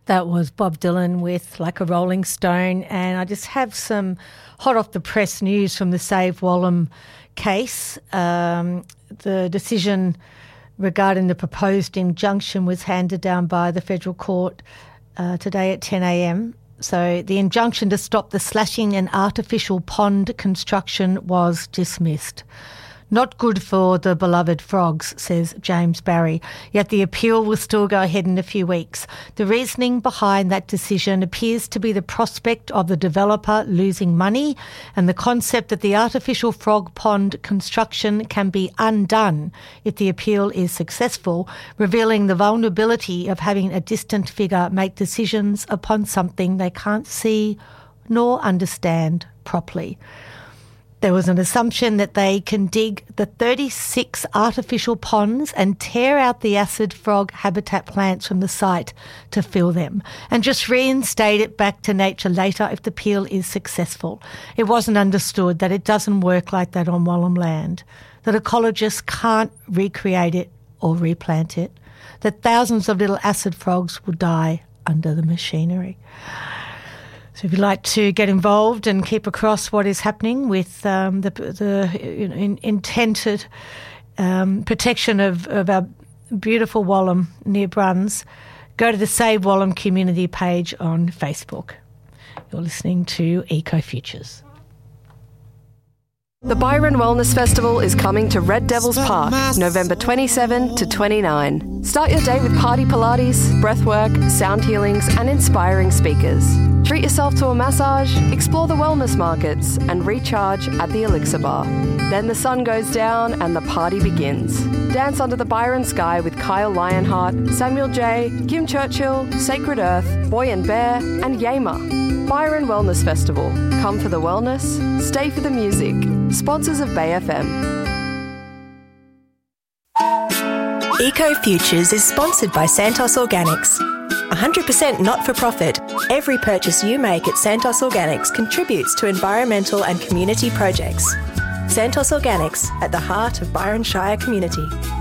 That was Bob Dylan with Like a Rolling Stone, and I just have some hot off the press news from the Save Wallam case. The decision regarding the proposed injunction was handed down by the Federal Court today at 10 a.m. So the injunction to stop the slashing and artificial pond construction was dismissed. Not good for the beloved frogs, says James Barry, yet the appeal will still go ahead in a few weeks. The reasoning behind that decision appears to be the prospect of the developer losing money and the concept that the artificial frog pond construction can be undone if the appeal is successful, revealing the vulnerability of having a distant figure make decisions upon something they can't see nor understand properly. There was an assumption that they can dig the 36 artificial ponds and tear out the acid frog habitat plants from the site to fill them and just reinstate it back to nature later if the peel is successful. It wasn't understood that it doesn't work like that on Wallam land, that ecologists can't recreate it or replant it, that thousands of little acid frogs will die under the machinery. So if you'd like to get involved and keep across what is happening with the intended protection of our beautiful Wallam near Bruns, go to the Save Wallam community page on Facebook. You're listening to Eco Futures. The Byron Wellness Festival is coming to Red Devils Park, November 27 to 29. Start your day with party Pilates, breathwork, sound healings and inspiring speakers. Treat yourself to a massage, explore the wellness markets and recharge at the Elixir Bar. Then the sun goes down and the party begins. Dance under the Byron sky with Kyle Lionheart, Samuel J, Kim Churchill, Sacred Earth, Boy and Bear and Yama. Byron Wellness Festival. Come for the wellness, stay for the music. Sponsors of Bay FM. Eco Futures is sponsored by Santos Organics. 100% not-for-profit, every purchase you make at Santos Organics contributes to environmental and community projects. Santos Organics, at the heart of Byron Shire community.